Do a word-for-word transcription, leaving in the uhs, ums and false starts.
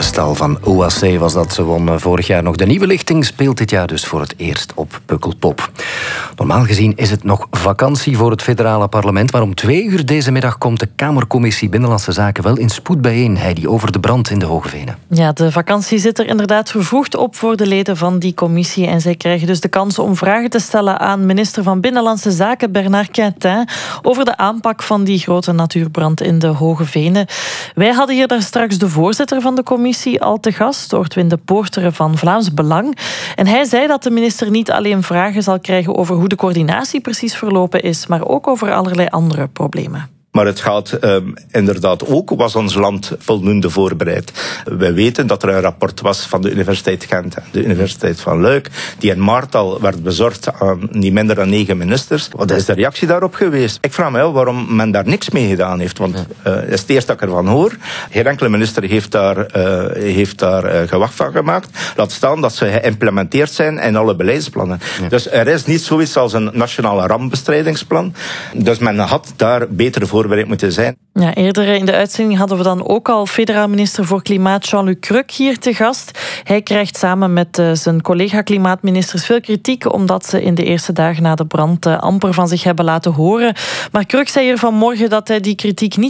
Stal van O A C was dat. Ze won vorig jaar nog de nieuwe lichting, speelt dit jaar dus voor het eerst op Pukkelpop. Normaal gezien is het nog vakantie voor het federale parlement, maar om twee uur deze middag komt de Kamercommissie Binnenlandse Zaken wel in spoed bijeen, Heidi, over de brand in de Hoge Venen. Ja, de vakantie zit er inderdaad vervroegd op voor de leden van die commissie en zij krijgen dus de kans om vragen te stellen aan minister van Binnenlandse Zaken Bernard Quintin over de aanpak van die grote natuurbrand in de Hoge Venen. Wij hadden hier daar straks de voorzitter van de commissie al te gast, Ortwin de Poortere van Vlaams Belang. En hij zei dat de minister niet alleen vragen zal krijgen over hoe de coördinatie precies verlopen is, maar ook over allerlei andere problemen. Maar het gaat um, inderdaad ook, was ons land voldoende voorbereid. We weten dat er een rapport was van de Universiteit Gent en de Universiteit van Luik, die in maart al werd bezorgd aan niet minder dan negen ministers. Wat is de reactie daarop geweest? Ik vraag me af waarom men daar niks mee gedaan heeft, want uh, het is het eerst dat ik ervan hoor. Geen enkele minister heeft daar, uh, heeft daar uh, gewacht van gemaakt. Laat staan dat ze geïmplementeerd zijn in alle beleidsplannen. Ja. Dus er is niet zoiets als een nationale rampbestrijdingsplan. Dus men had daar betere voorbereid moeten zijn. Ja, eerder in de uitzending hadden we dan ook al federaal minister voor Klimaat Jean-Luc Creux hier te gast. Hij krijgt samen met uh, zijn collega-klimaatministers veel kritiek omdat ze in de eerste dagen na de brand uh, amper van zich hebben laten horen. Maar Creux zei hier vanmorgen dat hij die kritiek niet